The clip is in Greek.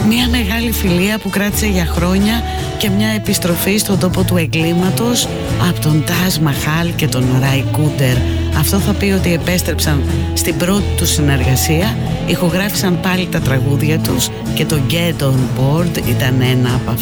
Μια μεγάλη φιλία που κράτησε για χρόνια και μια επιστροφή στον τόπο του εγκλήματος από τον Τάζ Μαχάλ και τον Ράι Κούντερ. Αυτό θα πει ότι επέστρεψαν στην πρώτη του συνεργασία, ηχογράφησαν πάλι τα τραγούδια τους και το Get On Board ήταν ένα από αυτά.